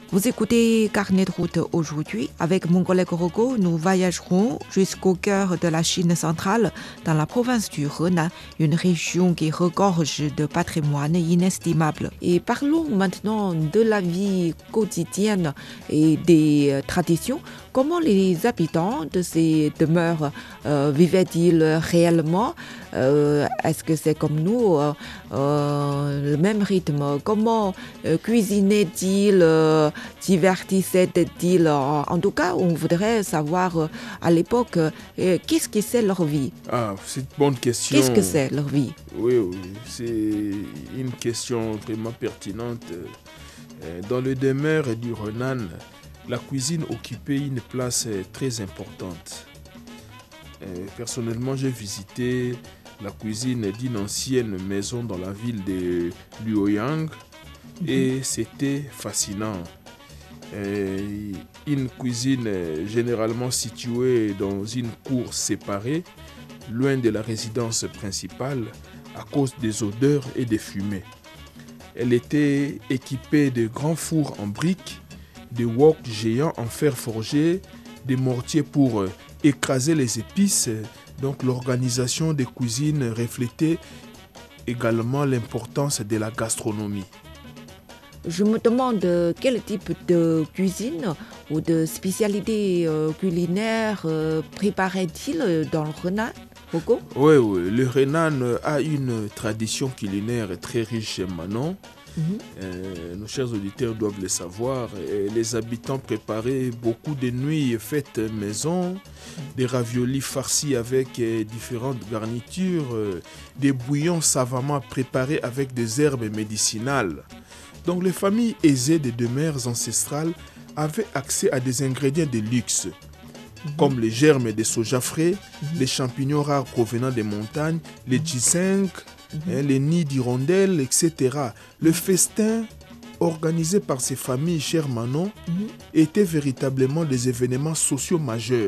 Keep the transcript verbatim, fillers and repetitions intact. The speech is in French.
Vous écoutez Carnet de route aujourd'hui. Avec mon collègue Rocco, nous voyagerons jusqu'au cœur de la Chine centrale, dans la province du Henan, une région qui regorge de patrimoine inestimable. Et parlons maintenant de la vie quotidienne et des traditions. Comment les habitants de ces demeures euh, vivaient-ils réellement? euh, Est-ce que c'est comme nous, euh, euh, le même rythme? Comment euh, cuisinaient-ils, euh, divertissaient-ils? en, en tout cas, on voudrait savoir euh, à l'époque euh, qu'est-ce que c'est leur vie. Ah, c'est une bonne question. Qu'est-ce que c'est leur vie? Oui, oui, c'est une question vraiment pertinente. Dans le demeure du Henan, la cuisine occupait une place très importante. Personnellement, j'ai visité la cuisine d'une ancienne maison dans la ville de Luoyang et c'était fascinant. Une cuisine généralement située dans une cour séparée, loin de la résidence principale, à cause des odeurs et des fumées. Elle était équipée de grands fours en briques, de woks géants en fer forgé, des mortiers pour écraser les épices. Donc l'organisation des cuisines reflétait également l'importance de la gastronomie. Je me demande quel type de cuisine ou de spécialité euh, culinaire euh, préparait-il dans le Henan? Rocco? Oui, oui, le Henan a une tradition culinaire très riche maintenant. Mm-hmm. Euh, nos chers auditeurs doivent le savoir. Et les habitants préparaient beaucoup de nuits faites maison, des raviolis farcis avec euh, différentes garnitures, euh, des bouillons savamment préparés avec des herbes médicinales. Donc les familles aisées des demeures ancestrales avaient accès à des ingrédients de luxe, mm-hmm. comme les germes de soja frais, mm-hmm. les champignons rares provenant des montagnes, les ginseng, mm-hmm. hein, les nids d'hirondelles, et cetera. Le festin organisé par ces familles, chers Manon, mm-hmm. était véritablement des événements sociaux majeurs.